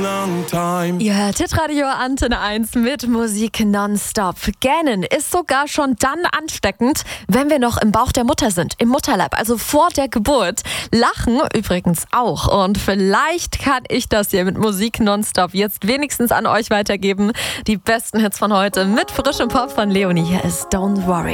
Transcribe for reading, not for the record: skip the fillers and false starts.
long time. Ihr hört Hitradio Antenne 1 mit Musik nonstop. Gähnen ist sogar schon dann ansteckend, wenn wir noch im Bauch der Mutter sind, im Mutterleib, also vor der Geburt. Lachen übrigens auch. Und vielleicht kann ich das hier mit Musik nonstop jetzt wenigstens an euch weitergeben. Die besten Hits von heute mit frischem Pop von Leonie. Hier ist Don't Worry.